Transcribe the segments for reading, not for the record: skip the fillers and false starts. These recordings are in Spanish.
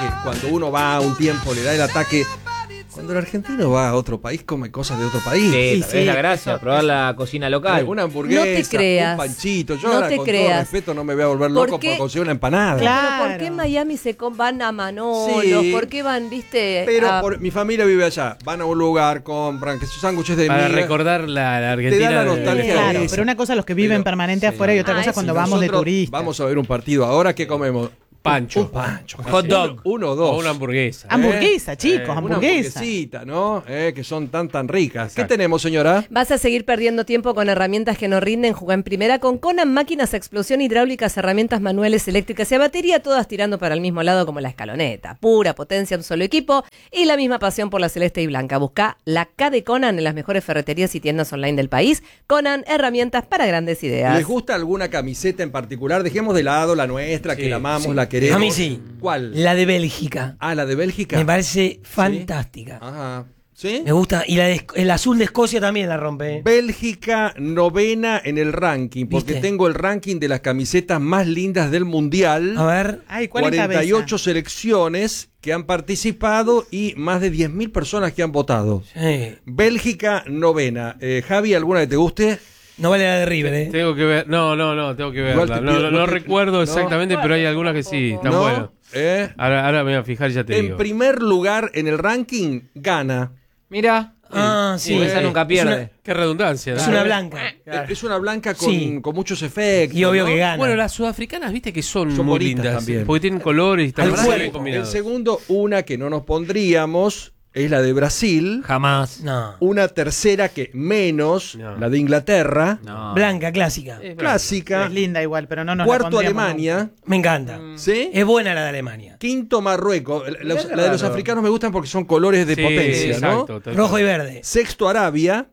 que cuando uno va a un tiempo le da el ataque. Cuando el argentino va a otro país, come cosas de otro país. Sí, es la gracia, probar la cocina local. Una hamburguesa, No te creas. un panchito. Yo No ahora, te con creas. todo respeto, no me voy a volver loco por conseguir una empanada. Claro. ¿Pero por qué en Miami van a Manolo? Sí. ¿Por qué van, viste? Pero mi familia vive allá. Van a un lugar, compran que sus sándwiches de Para miga. recordar la Argentina. Te da la nostalgia. Claro, pero una cosa los que viven permanente afuera y otra cosa cuando vamos de turista. Vamos a ver un partido ahora, ¿qué comemos? Pancho. Un pancho. Hot dog. Uno o dos. O una hamburguesa. Hamburguesa, chicos, Una hamburguesa. hamburguesita, ¿no? Que son tan ricas. ¿Qué tenemos, señora? Vas a seguir perdiendo tiempo con herramientas que no rinden. Jugá en primera con Conan, máquinas a explosión hidráulicas, herramientas manuales, eléctricas y a batería, todas tirando para el mismo lado como la escaloneta. Pura potencia, un solo equipo y la misma pasión por la celeste y blanca. Busca la K de Conan en las mejores ferreterías y tiendas online del país. Conan, herramientas para grandes ideas. ¿Les gusta alguna camiseta en particular? Dejemos de lado la nuestra, que la amamos, la queremos. A mí sí. ¿Cuál? La de Bélgica. Ah, la de Bélgica. Me parece fantástica. Ajá. ¿Sí? Me gusta. Y el azul de Escocia también la rompe. Bélgica 9ª en el ranking, porque ¿Viste? tengo el ranking de las camisetas más lindas del mundial. A ver. Ay, ¿cuál 48 selecciones que han participado y más de 10.000 personas que han votado. Sí. Bélgica 9ª. Javi, ¿alguna que te guste? No vale la de River, ¿eh? Tengo que ver. No, tengo que Igual verla. te pido- No no te- recuerdo no. exactamente, pero hay algunas que sí, están ¿No? buenas. Ahora me voy a fijar y ya te En digo. primer lugar en el ranking, Ghana. Mira. Ah, sí. Esa nunca pierde. Qué redundancia. Es ¿no? una blanca. Es una blanca con, Sí. con muchos efectos. Y obvio ¿no? que gana. Bueno, las sudafricanas, viste que son Son muy bonitas lindas. también. Porque tienen colores y están Al muy bien cuerpo. El combinadas. segundo, una que no nos pondríamos, es la de Brasil. Jamás. No. Una tercera que menos, No. la de Inglaterra. No. Blanca, clásica. Clásica. Es linda igual, pero no nos la Cuarto, pondríamos Alemania. Me encanta. ¿Sí? Es buena la de Alemania. Quinto, Marruecos. La de los africanos me gustan porque son colores de Sí, potencia, exacto, ¿no? Rojo y verde. Sexto, Arabia.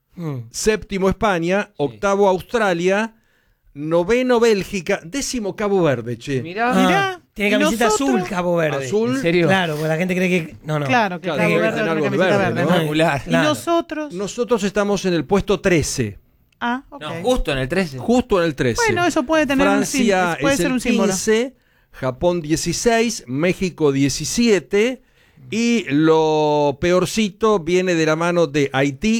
Séptimo, España. Octavo, Australia. Noveno, Bélgica. Décimo, Cabo Verde, che. Mirá. Mirá, Tiene ¿y camiseta nosotros? azul, Cabo Verde. Azul. ¿En serio? Claro, porque la gente cree que. No. Claro, que Claro, Cabo que Verde tengan otra algo de camiseta verde, verde. ¿no? ¿no? Popular. ¿Y Claro. nosotros? Nosotros estamos en el puesto 13. Ah, ok. No, justo en el 13. Justo en el 13. Bueno, eso puede tener Francia puede es ser el un símbolo. 15, Japón 16, México 17 y lo peorcito viene de la mano de Haití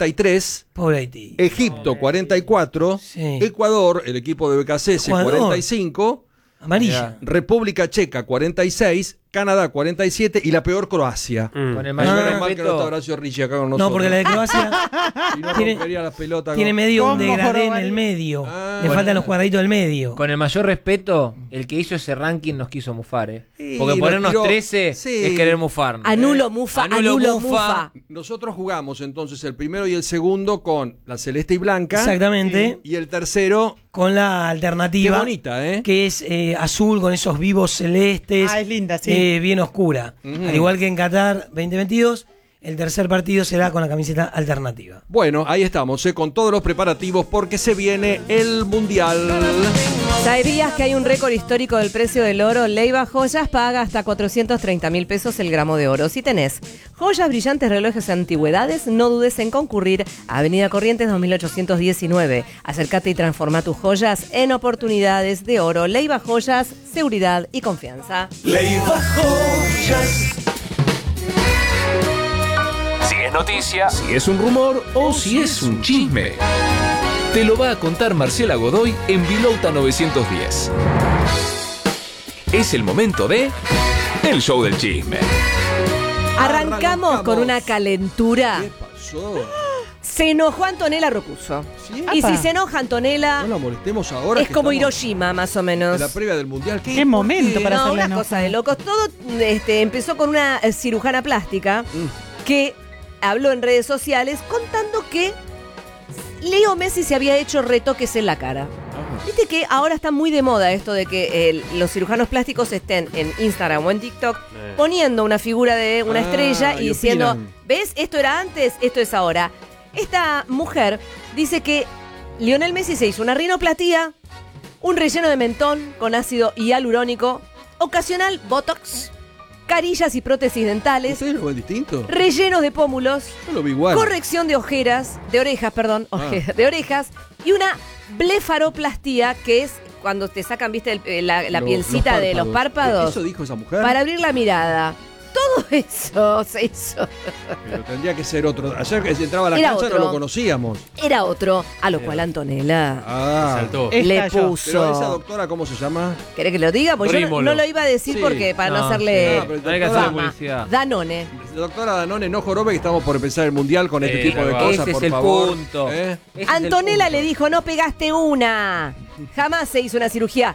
43, Pobre Haití. Egipto 44, Sí. Ecuador, el equipo de BKCS Ecuador. 45, Amarilla. República Checa 46, Canadá 47 y la peor Croacia. Con el Ay, mayor menos mal que no está respeto. Horacio Ricci acá con nosotros. No, porque la de Croacia Y no tiene- rompería las pelotas tiene con- medio un ¿Cómo degradé en jorobar? el medio. Ah. Le faltan los cuadraditos del medio. Con el mayor respeto, el que hizo ese ranking nos quiso mufar, ¿eh? Sí, Porque nos ponernos tiró- 13 sí. es querer mufarnos. Anulo, mufa, anulo, mufa. Nosotros jugamos entonces el primero y el segundo con la celeste y blanca. Exactamente. Y el tercero, Con la qué alternativa. bonita, ¿eh? Que es azul con esos vivos celestes. Ah, es linda, sí. Bien oscura. Al igual que en Qatar 2022, el tercer partido será con la camiseta alternativa. Bueno, ahí estamos, con todos los preparativos porque se viene el Mundial. ¿Sabías que hay un récord histórico del precio del oro? Leiva Joyas paga hasta 430.000 pesos el gramo de oro. Si tenés joyas, brillantes, relojes y antigüedades, no dudes en concurrir a Avenida Corrientes 2819. Acércate y transforma tus joyas en oportunidades de oro. Leiva Joyas, seguridad y confianza. Leiva Joyas. Si es noticia, si es un rumor o si es un chisme. Te lo va a contar Marcela Godoy en Vilauta 910. Es el momento de El Show del Chisme. Arrancamos con una calentura. ¿Qué pasó? Se enojó Antonella Rocuso. ¿Sí? Y Apa. si se enoja Antonella, No la molestemos ahora. es que como estamos Hiroshima, más o menos. en la previa del Mundial. Qué momento para No, hacerle una enojar. cosa de locos. Todo empezó con una cirujana plástica que habló en redes sociales contando que Leo Messi se había hecho retoques en la cara. Viste que ahora está muy de moda esto de que los cirujanos plásticos estén en Instagram o en TikTok poniendo una figura de una estrella y y diciendo, opinan. ¿ves? Esto era antes, esto es ahora. Esta mujer dice que Lionel Messi se hizo una rinoplastia, un relleno de mentón con ácido hialurónico, ocasional botox, carillas y prótesis dentales, ¿Ustedes lo ven distinto? rellenos de pómulos, Yo lo vi igual. corrección de orejas, de orejas y una blefaroplastía, que es cuando te sacan, viste, la Los pielcita de los párpados. ¿Eso dijo esa mujer? Para abrir la mirada. Todo eso se hizo. Pero tendría que ser otro. Ayer que se entraba a la Era cancha otro. no lo conocíamos. Era otro, a lo cual Antonella Saltó. le Estalló. puso. Pero esa doctora, ¿cómo se llama? ¿Querés que lo diga? Pues yo Rímolo. no lo iba a decir Sí. porque para no No, hacerle sí. No hay que hacer fama. publicidad. Danone. Doctora Danone, no jorobe que estamos por empezar el mundial con este tipo de no, cosas, ese por es el favor. punto. ¿Eh? Ese es el Antonella punto. le dijo, no pegaste una. Jamás se hizo una cirugía.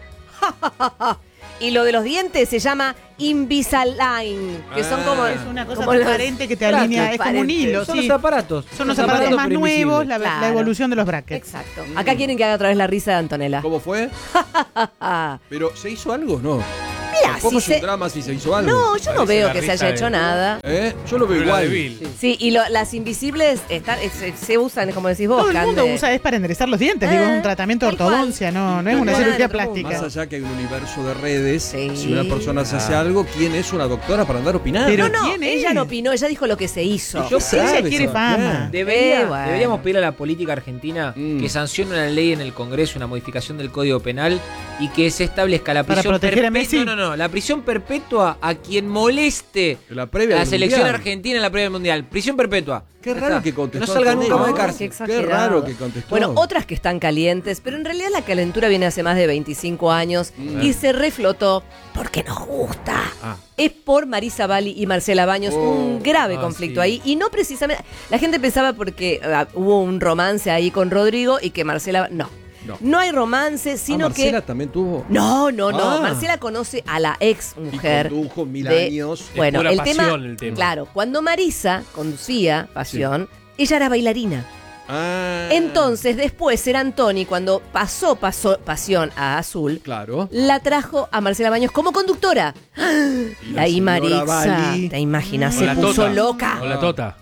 Y lo de los dientes se llama Invisalign, que son como... Es una cosa como los- transparente que te alinea, es como un hilo. Son sí. los aparatos. Son los aparatos más pero nuevos, invisibles. la Claro. evolución de los brackets. Exacto. Acá quieren que haga otra vez la risa de Antonella. ¿Cómo fue? ¿Pero se hizo algo? No. Mira, Tampoco si es un drama si se hizo algo. No, yo no Parece veo la que se risa haya hecho de- nada. Yo lo veo Pero la igual. de Bill. Sí, y las invisibles se usan, como decís vos, Todo el mundo Cande. usa es para enderezar los dientes, digo, es un tratamiento de tal cual. ortodoncia, no es una Tal cirugía cual. plástica. Más allá que hay un universo de redes, Sí. si una persona se hace algo, ¿quién es una doctora para andar opinando? Pero No, ¿quién ella es? no opinó, ella dijo lo que se hizo. Yo Ella sabe, quiere Sebastián. fama. Bueno. Deberíamos pedir a la política argentina Mm. que sancione una ley en el Congreso, una modificación del Código Penal y que se establezca la Para prisión proteger a Messi. No, la prisión perpetua a quien moleste La previa la del selección Mundial. argentina en la previa del Mundial. Prisión perpetua. Qué Ya raro está. que contestó No salga Antonella, nunca más de ¿no? cárcel. Qué exagerado. Qué raro que contestó. Bueno, otras que están calientes, pero en realidad la calentura viene hace más de 25 años y se reflotó porque nos gusta. Ah. Es por Marisa Bali y Marcela Baños, un grave conflicto sí. ahí. Y no precisamente. La gente pensaba porque hubo un romance ahí con Rodrigo y que Marcela. No hay romance, sino Marcela que. también tuvo. No. Ah. Marcela conoce a la ex mujer. Y condujo 1000 de- años. Bueno, pura el pasión tema, el tema. Claro, cuando Marisa conducía Pasión, ella era bailarina. Ah. Entonces, después ser Antoni, cuando pasó Pasión a Azul, Claro. la trajo a Marcela Baños como conductora. Y la Ahí señora Marisa, Bali. te imaginas, Con se la puso tota. loca. Con la tota.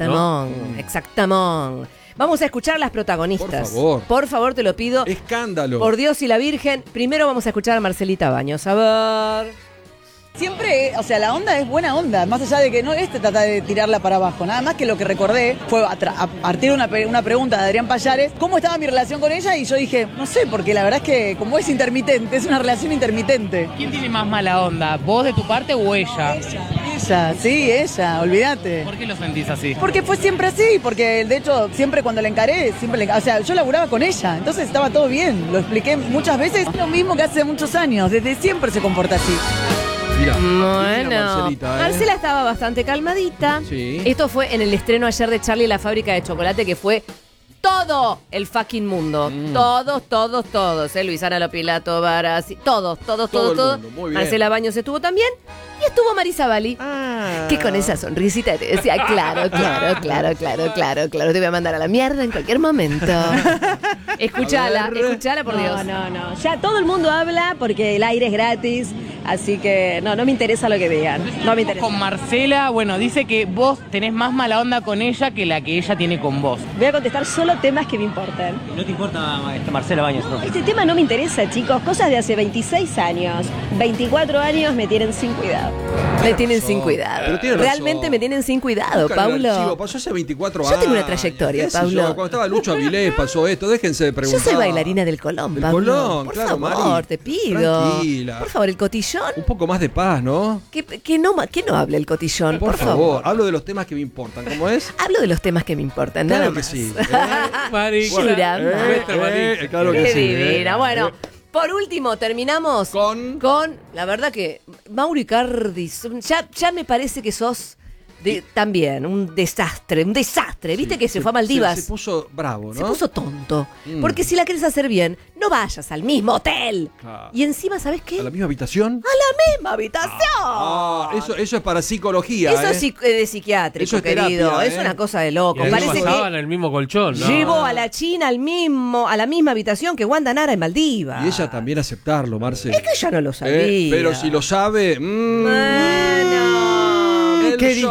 Exactamente. Vamos a escuchar a las protagonistas. Por favor. Te lo pido. Escándalo. Por Dios y la Virgen. Primero vamos a escuchar a Marcelita Baños. A ver. Siempre, o sea, la onda es buena onda, más allá de que no es tratar de tirarla para abajo, nada más que lo que recordé fue a partir de una pregunta de Adrián Payares, ¿cómo estaba mi relación con ella? Y yo dije, no sé, porque la verdad es que como es intermitente, es una relación intermitente. ¿Quién tiene más mala onda? ¿Vos de tu parte o ella? Ella, olvídate. ¿Por qué lo sentís así? Porque fue siempre así, porque de hecho siempre cuando la encaré, o sea, yo laburaba con ella, entonces estaba todo bien, lo expliqué muchas veces, lo mismo que hace muchos años, desde siempre se comporta así. Mira, Bueno, Marcelita, Marcela estaba bastante calmadita. Sí. Esto fue en el estreno ayer de Charlie y la fábrica de chocolate, que fue todo el fucking mundo. Todos. Luisana Lopilato, Varas, todos. Todo el mundo, muy bien. Marcela Baños estuvo también. Y estuvo Marisa Bali, que con esa sonrisita te decía, claro, te voy a mandar a la mierda en cualquier momento. Escuchala, por Dios. No. Ya todo el mundo habla porque el aire es gratis, así que no me interesa lo que digan. No me interesa. Con Marcela, bueno, dice que vos tenés más mala onda con ella que la que ella tiene con vos. Voy a contestar solo temas que me importan. ¿No te importa Marcela Baños? No. Este tema no me interesa, chicos. Cosas de hace 26 años. 24 años me tienen sin cuidado. Me tienen sin cuidado. Pero tiene razón. Realmente me tienen sin cuidado, Buscan el archivo, Paulo. pasó hace 24 Yo años. tengo una trayectoria, ¿Qué sé Paulo. yo? Cuando estaba Lucho Avilés pasó esto, déjense de Yo preguntar. soy bailarina del Colón, Del Pablo. Colón, por claro, favor, Mari. te pido. Tranquila. Por favor, el cotillón. Un poco más de paz, ¿no? Que no hable el cotillón, Por favor, hablo de los temas que me importan. ¿Cómo es? Hablo de los temas que me importan, Claro nada que más. sí. Mari, Mira, Claro que qué sí. divina. Bueno, por último, terminamos con la verdad que Mauro Icardi, ya me parece que sos también un desastre. Viste que se fue a Maldivas. Se puso bravo, ¿no? Se puso tonto. Porque si la querés hacer bien, no vayas al mismo hotel. Claro. Y encima, ¿sabes qué? ¿A la misma habitación? ¡A la misma habitación! Eso es para psicología. Eso es de psiquiátrico, Eso es querido. terapia, Es una cosa de loco. Y ahí Parece pasaban que el mismo colchón, ¿no? llevó a la China a la misma habitación que Wanda Nara en Maldivas. Y ella también aceptarlo, Marce. Es que ella no lo sabía. Pero si lo sabe. Bueno. Él